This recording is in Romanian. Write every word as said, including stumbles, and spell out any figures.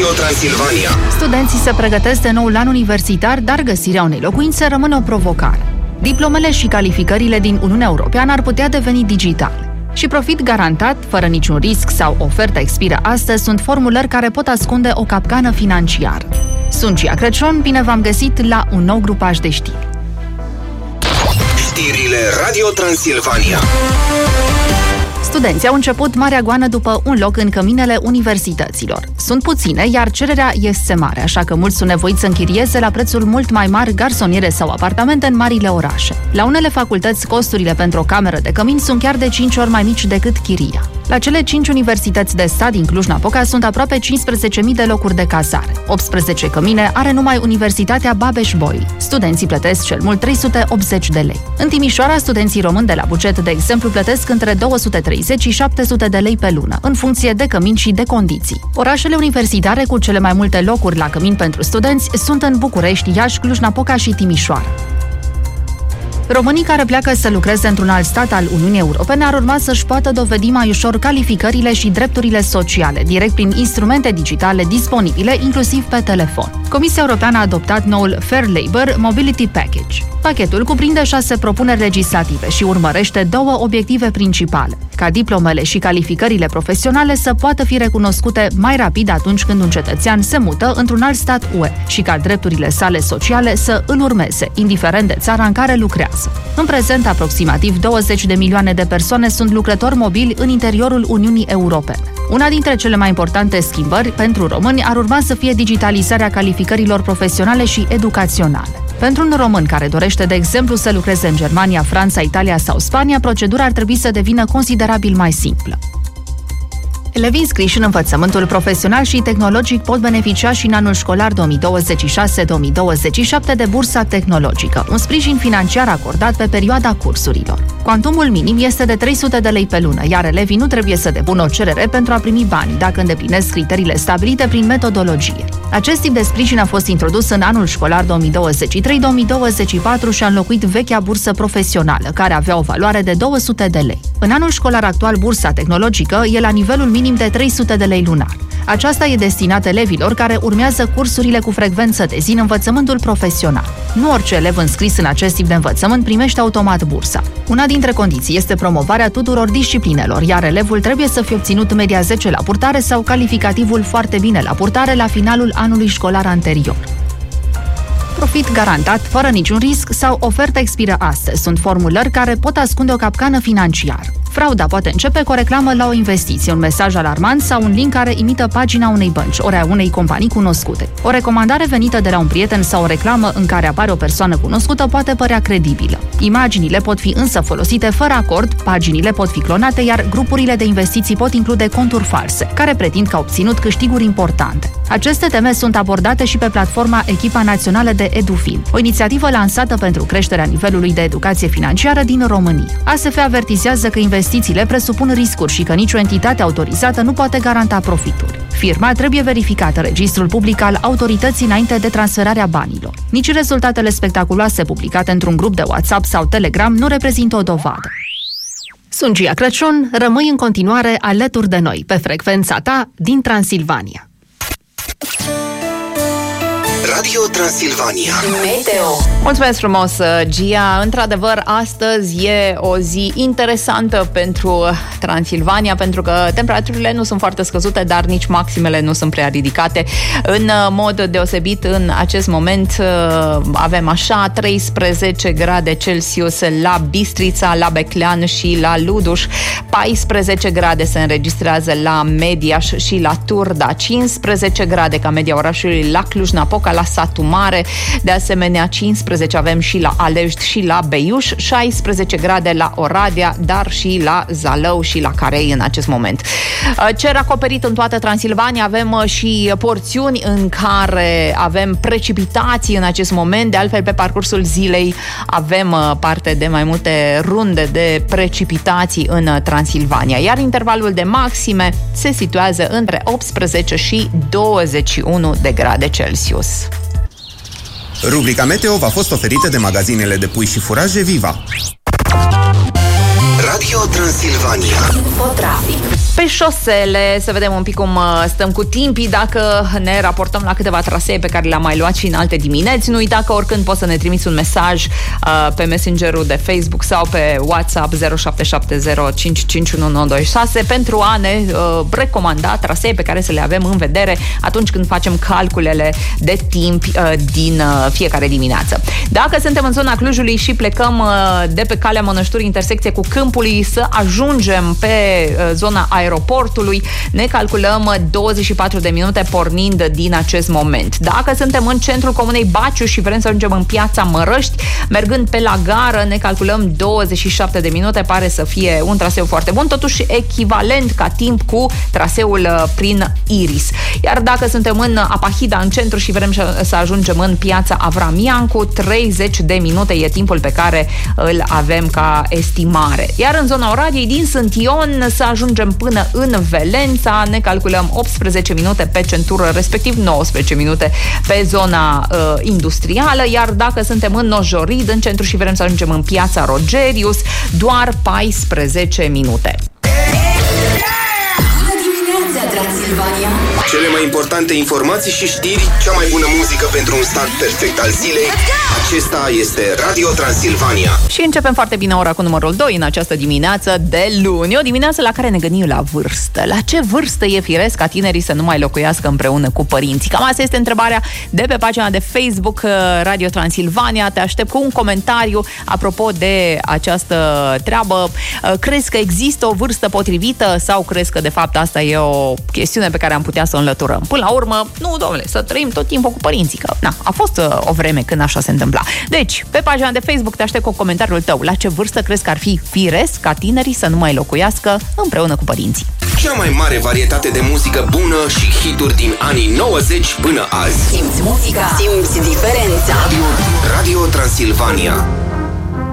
Radio Transilvania. Studenții se pregătesc de noul an universitar, dar găsirea unei locuințe rămâne o provocare. Diplomele și calificările din Uniunea Europeană ar putea deveni digitale. Și profit garantat, fără niciun risc sau oferta expiră astăzi, sunt formulări care pot ascunde o capcană financiară. Sunt Gia Crăciun, bine v-am găsit la un nou grupaj de știri. Știrile Radio Transilvania. Studenții au început marea goană după un loc în căminele universităților. Sunt puține, iar cererea este mare, așa că mulți sunt nevoiți să închirieze la prețuri mult mai mari garsoniere sau apartamente în marile orașe. La unele facultăți, costurile pentru o cameră de cămin sunt chiar de cinci ori mai mici decât chiria. La cele cinci universități de stat din Cluj-Napoca sunt aproape cincisprezece mii de locuri de cazare. optsprezece cămine are numai Universitatea Babeș-Bolyai. Studenții plătesc cel mult trei sute optzeci de lei. În Timișoara, studenții români de la Bucet, de exemplu, plătesc între două sute treizeci și șapte sute de lei pe lună, în funcție de cămin și de condiții. Orașele universitare cu cele mai multe locuri la cămin pentru studenți sunt în București, Iași, Cluj-Napoca și Timișoara. Românii care pleacă să lucreze într-un alt stat al Uniunii Europene ar urma să-și poată dovedi mai ușor calificările și drepturile sociale, direct prin instrumente digitale disponibile, inclusiv pe telefon. Comisia Europeană a adoptat noul Fair Labor Mobility Package. Pachetul cuprinde șase propuneri legislative și urmărește două obiective principale: ca diplomele și calificările profesionale să poată fi recunoscute mai rapid atunci când un cetățean se mută într-un alt stat U E și ca drepturile sale sociale să îl urmeze, indiferent de țara în care lucrează. În prezent, aproximativ douăzeci de milioane de persoane sunt lucrători mobili în interiorul Uniunii Europene. Una dintre cele mai importante schimbări pentru români ar urma să fie digitalizarea calificărilor profesionale și educaționale. Pentru un român care dorește, de exemplu, să lucreze în Germania, Franța, Italia sau Spania, procedura ar trebui să devină considerabil mai simplă. Elevii înscriși în învățământul profesional și tehnologic pot beneficia și în anul școlar două mii douăzeci și șase două mii douăzeci și șapte de bursa tehnologică, un sprijin financiar acordat pe perioada cursurilor. Cuantumul minim este de trei sute de lei pe lună, iar elevii nu trebuie să depună o cerere pentru a primi bani dacă îndeplinesc criteriile stabilite prin metodologie. Acest tip de sprijin a fost introdus în anul școlar două mii douăzeci și trei două mii douăzeci și patru și a înlocuit vechea bursă profesională, care avea o valoare de două sute de lei. În anul școlar actual, bursa tehnologică e la nivelul minim de trei sute de lei lunar. Aceasta e destinată elevilor care urmează cursurile cu frecvență de zi în învățământul profesional. Nu orice elev înscris în acest tip de învățământ primește automat bursa. Una dintre condiții este promovarea tuturor disciplinelor, iar elevul trebuie să fie obținut media zece la purtare sau calificativul foarte bine la purtare la finalul anului școlar anterior. Profit garantat, fără niciun risc sau oferta expiră astăzi. Sunt formulări care pot ascunde o capcană financiară. Frauda poate începe cu o reclamă la o investiție, un mesaj alarmant sau un link care imită pagina unei bănci, ori a unei companii cunoscute. O recomandare venită de la un prieten sau o reclamă în care apare o persoană cunoscută poate părea credibilă. Imaginile pot fi însă folosite fără acord, paginile pot fi clonate, iar grupurile de investiții pot include conturi false, care pretind că au obținut câștiguri importante. Aceste teme sunt abordate și pe platforma Echipa Națională de EduFin, o inițiativă lansată pentru creșterea nivelului de educație financiară din România. A S F avertizează că investițiile presupun riscuri și că nicio entitate autorizată nu poate garanta profituri. Firma trebuie verificată în registrul public al autorității înainte de transferarea banilor. Nici rezultatele spectaculoase publicate într-un grup de WhatsApp sau Telegram nu reprezintă o dovadă. Sunt Gia Crăciun, rămâi în continuare alături de noi pe frecvența ta din Transilvania. Radio Transilvania. Meteo. Mulțumesc frumos, Gia. Într-adevăr, astăzi e o zi interesantă pentru Transilvania, pentru că temperaturile nu sunt foarte scăzute, dar nici maximele nu sunt prea ridicate. În mod deosebit, în acest moment avem așa treisprezece grade Celsius la Bistrița, la Beclean și la Luduș, paisprezece grade se înregistrează la Mediaș și la Turda, cincisprezece grade ca media orașului la Cluj-Napoca, la Satu Mare, de asemenea cincisprezece avem și la Alești și la Beiuș, șaisprezece grade la Oradea, dar și la Zalău și la Carei în acest moment. Cer acoperit în toată Transilvania, avem și porțiuni în care avem precipitații în acest moment, de altfel pe parcursul zilei avem parte de mai multe runde de precipitații în Transilvania, iar intervalul de maxime se situează între optsprezece și douăzeci și unu de grade Celsius. Rubrica Meteo v-a fost oferită de magazinele de pui și furaje Viva. Radio Transilvania. Infotrafic. Pe pe șosele, să vedem un pic cum stăm cu timpii, dacă ne raportăm la câteva trasee pe care le-am mai luat și în alte dimineți. Nu uita că oricând poți să ne trimiți un mesaj uh, pe Messengerul de Facebook sau pe WhatsApp zero șapte șapte zero cinci cinci unu nouă doi șase pentru a ne uh, recomanda trasee pe care să le avem în vedere atunci când facem calculele de timp uh, din uh, fiecare dimineață. Dacă suntem în zona Clujului și plecăm uh, de pe calea Mănășturii, intersecție cu Câmpului, să ajungem pe uh, zona aeroportului, ne calculăm douăzeci și patru de minute pornind din acest moment. Dacă suntem în centrul comunei Baciu și vrem să ajungem în Piața Mărăști, mergând pe la gară, ne calculăm douăzeci și șapte de minute, pare să fie un traseu foarte bun, totuși echivalent ca timp cu traseul prin Iris. Iar dacă suntem în Apahida, în centru, și vrem să ajungem în Piața Avram Iancu, treizeci de minute e timpul pe care îl avem ca estimare. Iar în zona Oradei, din Sânt Ion, să ajungem până în Velența, ne calculăm optsprezece minute pe centură, respectiv nouăsprezece minute pe zona uh, industrială, iar dacă suntem în Nojorid, în centru, și vrem să ajungem în Piața Rogerius, doar paisprezece minute. Transilvania. Cele mai importante informații și știri, cea mai bună muzică pentru un start perfect al zilei. Acesta este Radio Transilvania. Și începem foarte bine ora cu numărul doi în această dimineață de luni. O dimineață la care ne gândim la vârstă. La ce vârstă e firesc ca tinerii să nu mai locuiască împreună cu părinții? Cam asta este întrebarea de pe pagina de Facebook Radio Transilvania. Te aștept cu un comentariu apropo de această treabă. Crezi că există o vârstă potrivită sau crezi că de fapt asta e o chestiune pe care am putea să o înlăturăm? Până la urmă, nu, domnule, să trăim tot timpul cu părinții, că na, a fost uh, o vreme când așa se întâmpla. Deci, pe pagina de Facebook te aștept cu comentariul tău. La ce vârstă crezi că ar fi firesc ca tinerii să nu mai locuiască împreună cu părinții? Cea mai mare varietate de muzică bună și hituri din anii nouăzeci până azi. Simți muzica, simți diferența. Radio, Radio Transilvania.